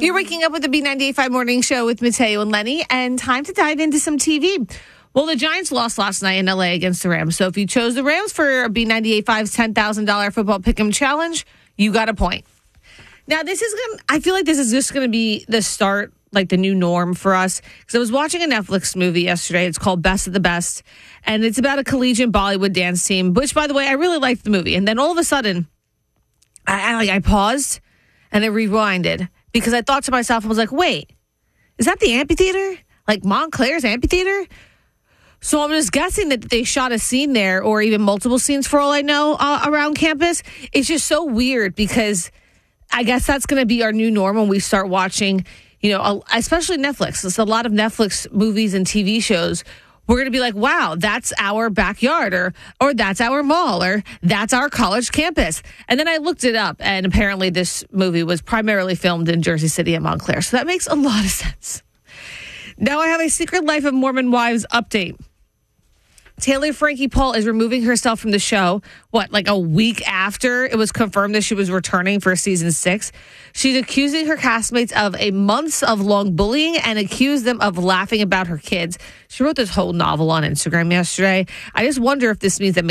You're waking up with the B98.5 Morning Show with Mateo and Lenny, and time to dive into some TV. Well, the Giants lost last night in LA against the Rams, so if you chose the Rams for B98.5's $10,000 football pick'em challenge, you got a point. Now, I feel like this is just going to be the start, like the new norm for us, because I was watching a Netflix movie yesterday. It's called Best of the Best, and it's about a collegiate Bollywood dance team, which, by the way, I really liked the movie. And then all of a sudden, I paused and I rewinded because I thought to myself, I was like, wait, is that the amphitheater? Like Montclair's amphitheater? So I'm just guessing that they shot a scene there, or even multiple scenes for all I know, around campus. It's just so weird because I guess that's going to be our new norm when we start watching, especially Netflix. There's a lot of Netflix movies and TV shows. We're going to be like, wow, that's our backyard, or that's our mall, or that's our college campus. And then I looked it up, and apparently this movie was primarily filmed in Jersey City and Montclair. So that makes a lot of sense. Now I have a Secret Life of Mormon Wives update. Taylor Frankie Paul is removing herself from the show, like a week after it was confirmed that she was returning for season 6. She's accusing her castmates of a months-of-long bullying and accused them of laughing about her kids. She wrote this whole novel on Instagram yesterday. I just wonder if this means that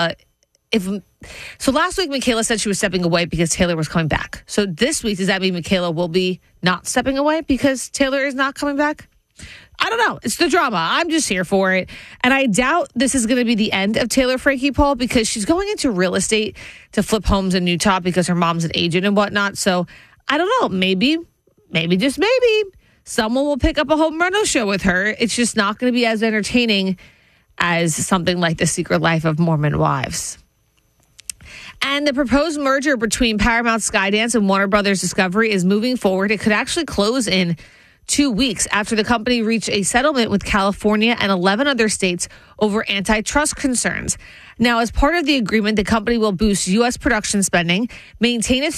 So last week, Michaela said she was stepping away because Taylor was coming back. So this week, does that mean Michaela will be not stepping away because Taylor is not coming back? I don't know. It's the drama. I'm just here for it. And I doubt this is going to be the end of Taylor Frankie Paul because she's going into real estate to flip homes in Utah because her mom's an agent and whatnot. So I don't know. Maybe, just maybe, someone will pick up a home rental show with her. It's just not going to be as entertaining as something like The Secret Life of Mormon Wives. And the proposed merger between Paramount Skydance and Warner Brothers Discovery is moving forward. It could actually close in 2 weeks after the company reached a settlement with California and 11 other states over antitrust concerns. Now, as part of the agreement, the company will boost U.S. production spending, maintain its